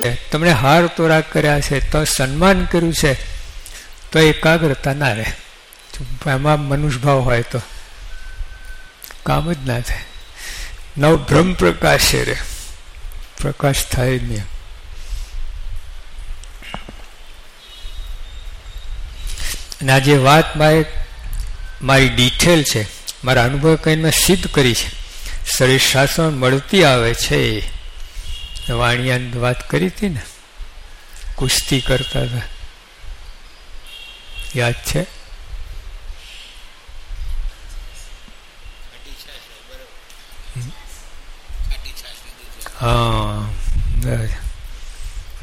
તમને હાર તોરા કર્યા છે, તો સન્માન કર્યું છે, તો એકાગ્રતા ના રહે. એમાં મનુષ્યભાવ હોય તો કામ જ ના થાય. નવ બ્રહ્મ પ્રકાશે રે, પ્રકાશ થાય નહીં. અને આ જે વાત મારી ડિટેલ છે, મારા અનુભવ કહીને મેં સિદ્ધ કરી છે, શરીર શાસ્ત્ર મળતી આવે છે. વાણિયાની વાત કરી હતી ને, કુસ્તી કરતા હતા, યાદ છે?